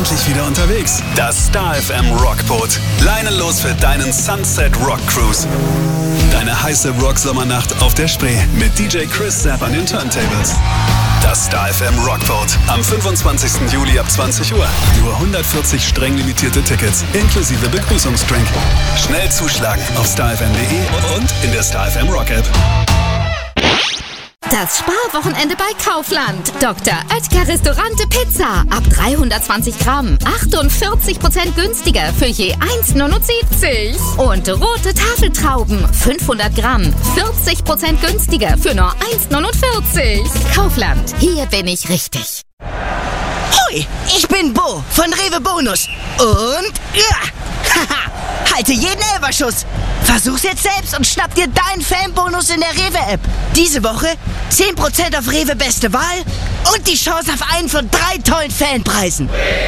endlich wieder unterwegs. Das Star FM Rockboot. Leinenlos für deinen Sunset Rock Cruise. Deine heiße Rock-Sommernacht auf der Spree mit DJ Chris Sapp an den Turntables. Das Star FM Rockboat am 25. Juli ab 20 Uhr. Nur 140 streng limitierte Tickets inklusive Begrüßungsdrink. Schnell zuschlagen auf starfm.de und in der Star FM Rock App. Das Sparwochenende bei Kaufland. Dr. Oetker Restaurante Pizza. Ab 320 Gramm. 48% günstiger für je 1,79. Und rote Tafeltrauben. 500 Gramm. 40% günstiger für nur 1,49. Kaufland. Hier bin ich richtig. Hoi, ich bin Bo von Rewe Bonus. Und halte jeden Elferschuss. Versuch's jetzt selbst und schnapp dir deinen Fanbonus in der Rewe-App. Diese Woche 10% auf Rewe Beste Wahl und die Chance auf einen von 3 tollen Fanpreisen.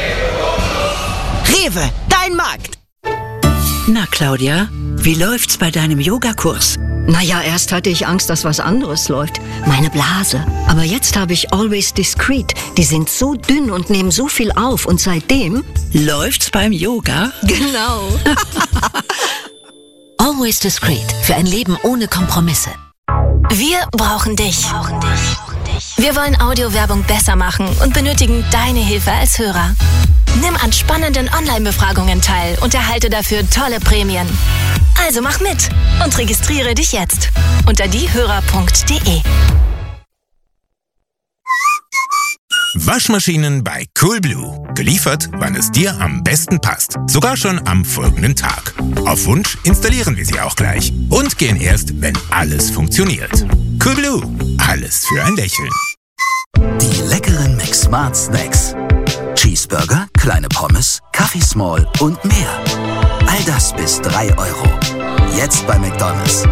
Rewe, dein Markt. Na Claudia, wie läuft's bei deinem Yogakurs? Naja, erst hatte ich Angst, dass was anderes läuft. Meine Blase. Aber jetzt habe ich Always Discreet. Die sind so dünn und nehmen so viel auf. Und seitdem... Läuft's beim Yoga? Genau. Always Discreet. Für ein Leben ohne Kompromisse. Wir brauchen dich. Wir wollen Audiowerbung besser machen und benötigen deine Hilfe als Hörer. Nimm an spannenden Online-Befragungen teil und erhalte dafür tolle Prämien. Also mach mit und registriere dich jetzt unter diehörer.de. Waschmaschinen bei Coolblue. Geliefert, wann es dir am besten passt. Sogar schon am folgenden Tag. Auf Wunsch installieren wir sie auch gleich. Und gehen erst, wenn alles funktioniert. Coolblue. Alles für ein Lächeln. Die leckeren McSmart Snacks. Cheeseburger, kleine Pommes, Kaffee Small und mehr. All das bis 3 €. Jetzt bei McDonald's.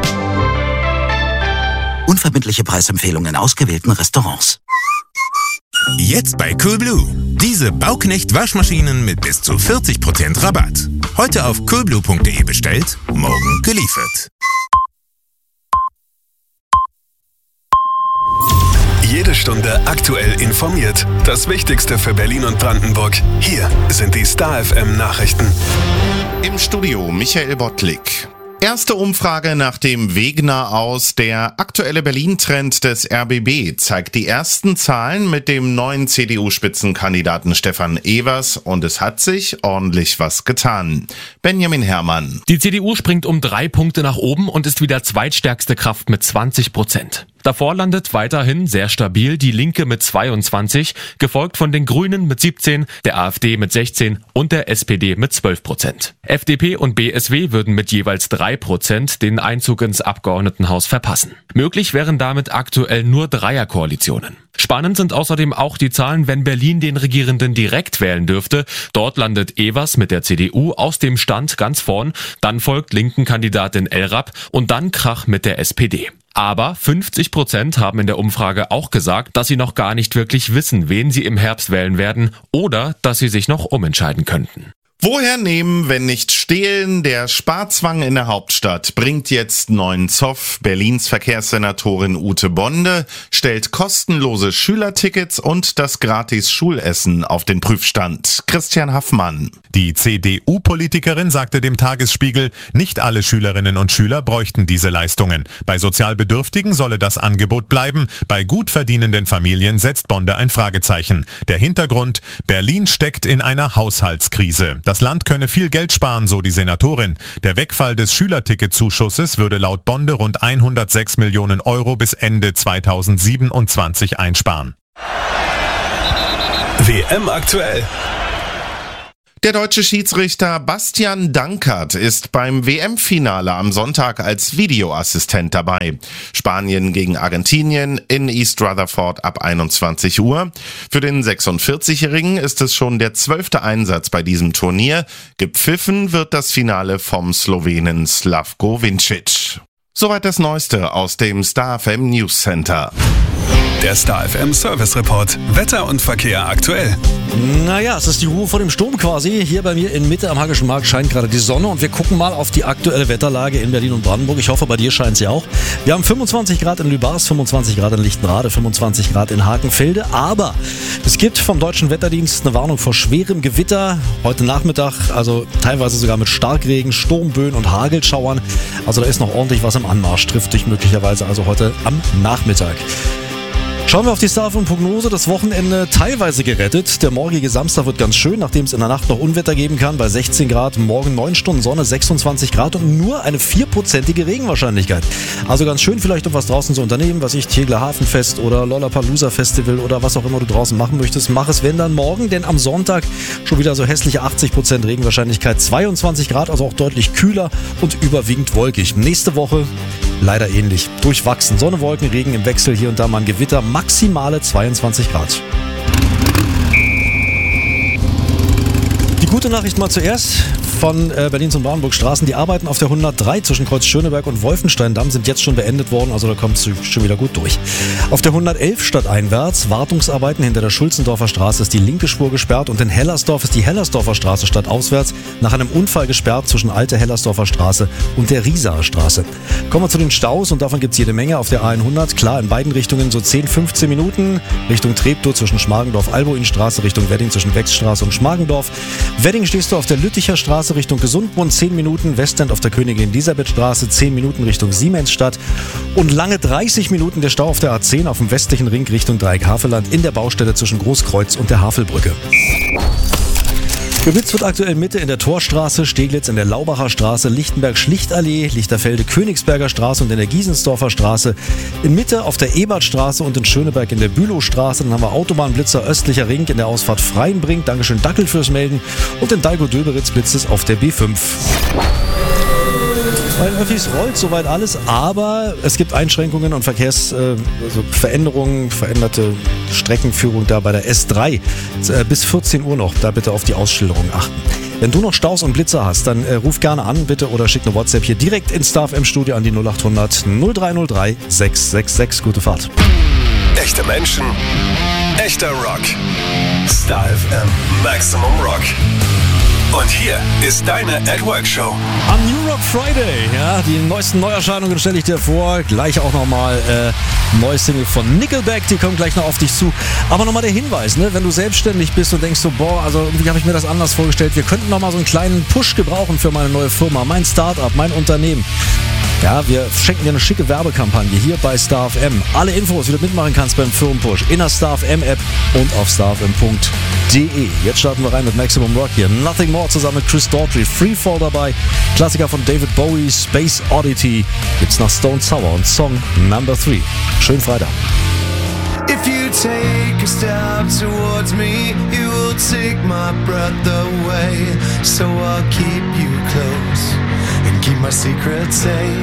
Unverbindliche Preisempfehlungen in ausgewählten Restaurants. Jetzt bei Coolblue. Diese Bauknecht-Waschmaschinen mit bis zu 40% Rabatt. Heute auf coolblue.de bestellt, morgen geliefert. Jede Stunde aktuell informiert. Das Wichtigste für Berlin und Brandenburg. Hier sind die Star FM Nachrichten. Im Studio Michael Bottlik. Erste Umfrage nach dem Wegener aus. Der aktuelle Berlin-Trend des RBB zeigt die ersten Zahlen mit dem neuen CDU-Spitzenkandidaten Stefan Evers und es hat sich ordentlich was getan. Benjamin Herrmann. Die CDU springt um 3 Punkte nach oben und ist wieder zweitstärkste Kraft mit 20%. Davor landet weiterhin sehr stabil die Linke mit 22, gefolgt von den Grünen mit 17, der AfD mit 16 und der SPD mit 12%. FDP und BSW würden mit jeweils 3% den Einzug ins Abgeordnetenhaus verpassen. Möglich wären damit aktuell nur Dreierkoalitionen. Spannend sind außerdem auch die Zahlen, wenn Berlin den Regierenden direkt wählen dürfte. Dort landet Evers mit der CDU aus dem Stand ganz vorn, dann folgt Linken-Kandidatin El-Rapp und dann Krach mit der SPD. Aber 50% haben in der Umfrage auch gesagt, dass sie noch gar nicht wirklich wissen, wen sie im Herbst wählen werden oder dass sie sich noch umentscheiden könnten. Woher nehmen, wenn nicht stehlen? Der Sparzwang in der Hauptstadt bringt jetzt neuen Zoff. Berlins Verkehrssenatorin Ute Bonde stellt kostenlose Schülertickets und das gratis Schulessen auf den Prüfstand. Christian Haffmann. Die CDU-Politikerin sagte dem Tagesspiegel, nicht alle Schülerinnen und Schüler bräuchten diese Leistungen. Bei sozial Bedürftigen solle das Angebot bleiben. Bei gut verdienenden Familien setzt Bonde ein Fragezeichen. Der Hintergrund: Berlin steckt in einer Haushaltskrise. Das Land könne viel Geld sparen, so die Senatorin. Der Wegfall des Schülerticketzuschusses würde laut Bonde rund 106 Millionen € bis Ende 2027 einsparen. WM aktuell. Der deutsche Schiedsrichter Bastian Dankert ist beim WM-Finale am Sonntag als Videoassistent dabei. Spanien gegen Argentinien in East Rutherford ab 21 Uhr. Für den 46-Jährigen ist es schon der 12. Einsatz bei diesem Turnier. Gepfiffen wird das Finale vom Slowenen Slavko Vincic. Soweit das Neueste aus dem Star FM News Center. Der Star FM Service Report. Wetter und Verkehr aktuell. Naja, es ist die Ruhe vor dem Sturm quasi. Hier bei mir in Mitte am Hackischen Markt scheint gerade die Sonne und wir gucken mal auf die aktuelle Wetterlage in Berlin und Brandenburg. Ich hoffe, bei dir scheint sie auch. Wir haben 25 Grad in Lübars, 25 Grad in Lichtenrade, 25 Grad in Hakenfelde. Aber es gibt vom Deutschen Wetterdienst eine Warnung vor schwerem Gewitter. Heute Nachmittag, also teilweise sogar mit Starkregen, Sturmböen und Hagelschauern. Also da ist noch ordentlich was im Anmarsch, trifft dich möglicherweise also heute am Nachmittag. Schauen wir auf die Star-Prognose. Das Wochenende teilweise gerettet. Der morgige Samstag wird ganz schön, nachdem es in der Nacht noch Unwetter geben kann. Bei 16 Grad, morgen 9 Stunden Sonne, 26 Grad und nur eine 4%ige Regenwahrscheinlichkeit. Also ganz schön vielleicht, um was draußen zu unternehmen, was ich Tegler Hafenfest oder Lollapalooza Festival oder was auch immer du draußen machen möchtest. Mach es, wenn dann morgen, denn am Sonntag schon wieder so hässliche 80% Regenwahrscheinlichkeit, 22 Grad, also auch deutlich kühler und überwiegend wolkig. Nächste Woche leider ähnlich. Durchwachsen. Sonne, Wolken, Regen im Wechsel, hier und da mal ein Gewitter. Maximale 22 Grad. Die gute Nachricht mal zuerst von Berlin und Brandenburg Straßen. Die Arbeiten auf der 103 zwischen Kreuz Schöneberg und Wolfenstein-Damm sind jetzt schon beendet worden, also da kommt es schon wieder gut durch. Auf der 111 stadteinwärts Wartungsarbeiten hinter der Schulzendorfer Straße ist die linke Spur gesperrt und in Hellersdorf ist die Hellersdorfer Straße stadtauswärts nach einem Unfall gesperrt zwischen Alte Hellersdorfer Straße und der Riesaer Straße. Kommen wir zu den Staus und davon gibt es jede Menge auf der A100. Klar, in beiden Richtungen so 10, 15 Minuten. Richtung Treptow zwischen Schmargendorf-Alboinstraße, Richtung Wedding zwischen Wechsstraße und Schmargendorf. Wedding stehst du auf der Lütticher Straße Richtung Gesundbrunnen, 10 Minuten, Westend auf der Königin Elisabeth Straße, 10 Minuten Richtung Siemensstadt und lange 30 Minuten der Stau auf der A10 auf dem westlichen Ring Richtung Dreieck Havelland in der Baustelle zwischen Großkreuz und der Havelbrücke. Geblitzt wird aktuell Mitte in der Torstraße, Steglitz in der Laubacher Straße, Lichtenberg-Schlichtallee, Lichterfelde Königsberger Straße und in der Giesensdorfer Straße. In Mitte auf der Ebertstraße und in Schöneberg in der Bülowstraße. Dann haben wir Autobahnblitzer östlicher Ring in der Ausfahrt Freienbrink. Dankeschön Dackel fürs Melden. Und in Dalgo-Döberitz blitzt es auf der B5. Bei den Öffis rollt soweit alles, aber es gibt Einschränkungen und Verkehrsveränderungen, veränderte Streckenführung da bei der S3 bis 14 Uhr noch. Da bitte auf die Ausschilderung achten. Wenn du noch Staus und Blitzer hast, dann ruf gerne an bitte oder schick eine WhatsApp hier direkt ins Star FM Studio an die 0800 0303 666. Gute Fahrt. Echte Menschen, echter Rock. Star FM Maximum Rock. Und hier ist deine At Work Show. Am New Rock Friday, ja, die neuesten Neuerscheinungen stelle ich dir vor. Gleich auch nochmal neues Single von Nickelback, die kommen gleich noch auf dich zu. Aber nochmal der Hinweis, ne, wenn du selbstständig bist und denkst so, boah, also irgendwie habe ich mir das anders vorgestellt. Wir könnten nochmal so einen kleinen Push gebrauchen für meine neue Firma, mein Startup, mein Unternehmen. Ja, wir schenken dir eine schicke Werbekampagne hier bei Star FM. Alle Infos, wie du mitmachen kannst beim Firmenpush in der Star FM App und auf starfm.de. Jetzt starten wir rein mit Maximum Rock hier. Nothing More zusammen mit Chris Daughtry. Freefall dabei. Klassiker von David Bowie, Space Oddity. Gibt's nach Stone Sour und Song Number 3. Schönen Freitag. If you take a step towards me, you will take my breath away. So I'll keep you close and keep my secrets safe.